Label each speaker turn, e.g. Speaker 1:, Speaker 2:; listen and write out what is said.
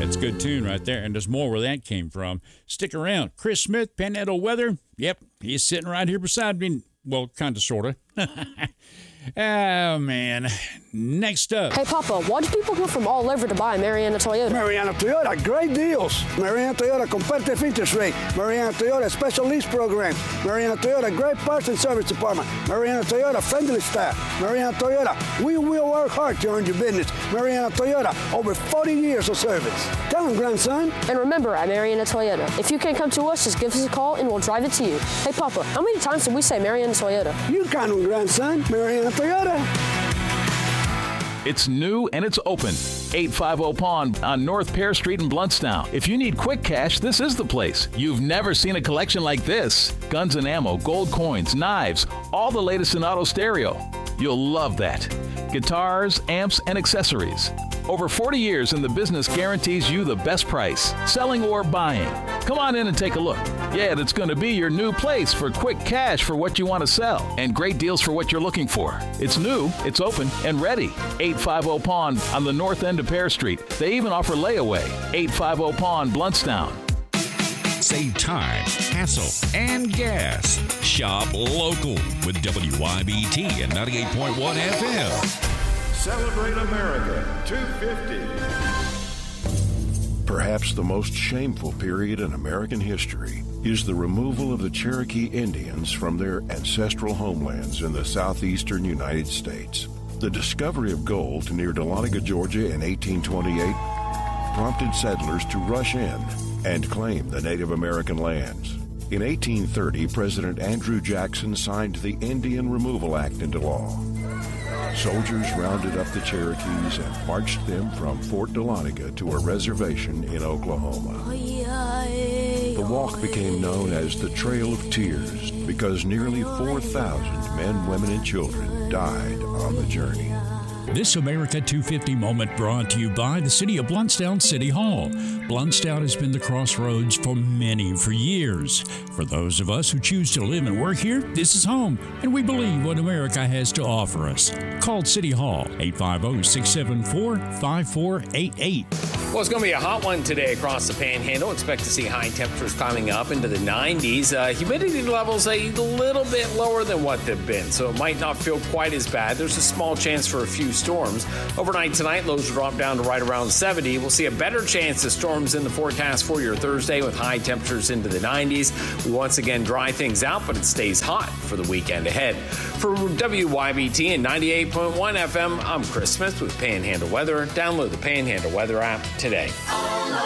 Speaker 1: That's a good tune right there, and there's more where that came from. Stick around. Chris Smith, Panhandle Weather. Yep, he's sitting right here beside me. Well, kind of, sort of. Oh, man. Next up.
Speaker 2: Hey, Papa, why do people come from all over to buy Mariana Toyota?
Speaker 3: Mariana Toyota, great deals. Mariana Toyota, competitive interest rate. Mariana Toyota, special lease program. Mariana Toyota, great parts and service department. Mariana Toyota, friendly staff. Mariana Toyota, we will work hard to earn your business. Mariana Toyota, over 40 years of service. Come on, grandson.
Speaker 2: And remember, at Mariana Toyota, if you can't come to us, just give us a call and we'll drive it to you. Hey, Papa, how many times did we say Mariana Toyota?
Speaker 3: You count on, grandson. Mariana Toyota.
Speaker 4: It's new and it's open. 850 Pond on North Pear Street in Bluntstown. If you need quick cash, this is the place. You've never seen a collection like this. Guns and ammo, gold coins, knives, all the latest in auto stereo. You'll love that. Guitars, amps, and accessories. Over 40 years in the business guarantees you the best price, selling or buying. Come on in and take a look. Yeah, that's going to be your new place for quick cash for what you want to sell and great deals for what you're looking for. It's new, it's open, and ready. 850 Pond on the north end of Pear Street. They even offer layaway. 850 Pond, Bluntstown.
Speaker 5: Save time, hassle, and gas. Shop local with WYBT and 98.1 FM.
Speaker 6: Celebrate America 250.
Speaker 7: Perhaps the most shameful period in American history is the removal of the Cherokee Indians from their ancestral homelands in the southeastern United States. The discovery of gold near Dahlonega, Georgia in 1828 prompted settlers to rush in and claim the Native American lands. In 1830, President Andrew Jackson signed the Indian Removal Act into law. Soldiers rounded up the Cherokees and marched them from Fort Dahlonega to a reservation in Oklahoma. The walk became known as the Trail of Tears because nearly 4,000 men, women, and children died on the journey.
Speaker 1: This America 250 moment brought to you by the City of Bluntstown City Hall. Bluntstown has been the crossroads for years. For those of us who choose to live and work here, this is home, and we believe what America has to offer us. Call City Hall, 850-674-5488.
Speaker 8: Well, it's going to be a hot one today across the Panhandle. Expect to see high temperatures climbing up into the 90s. Humidity levels a little bit lower than what they've been, so it might not feel quite as bad. There's a small chance for a few storms. Overnight tonight, lows will drop down to right around 70. We'll see a better chance of storms in the forecast for your Thursday with high temperatures into the 90s. We once again dry things out, but it stays hot for the weekend ahead. For WYBT and 98.1 FM, I'm Chris Smith with Panhandle Weather. Download the Panhandle Weather app today.
Speaker 9: All